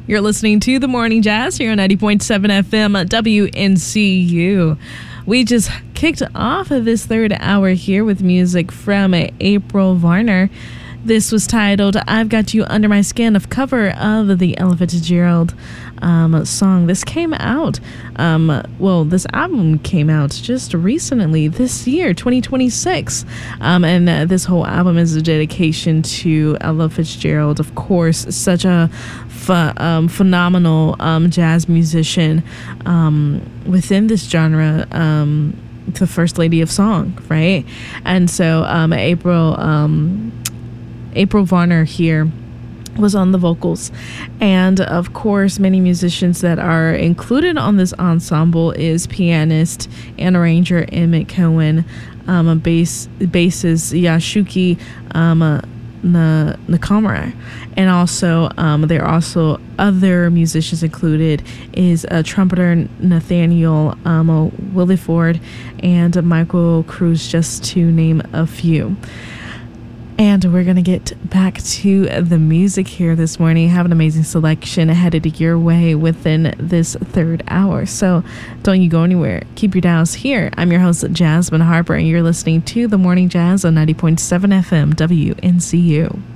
You're listening to The Morning Jazz here on 90.7 FM WNCU. We just kicked off of this third hour here with music from April Varner. This was titled I've Got You Under My Skin, a cover of the Ella Fitzgerald song. This came out, this album came out just recently, this year, 2026. And this whole album is a dedication to Ella Fitzgerald, of course, such a phenomenal jazz musician within this genre, the first lady of song, right? And so April Varner here was on the vocals, and of course many musicians that are included on this ensemble is pianist and arranger Emmett Cohen, bassist Yasuki Nakamura, and also there are also other musicians included is trumpeter Nathaniel Williford and Michael Cruz, just to name a few. And we're going to get back to the music here this morning. Have an amazing selection headed your way within this third hour. So don't you go anywhere. Keep your dials here. I'm your host, Jasmine Harper, and you're listening to The Morning Jazz on 90.7 FM WNCU.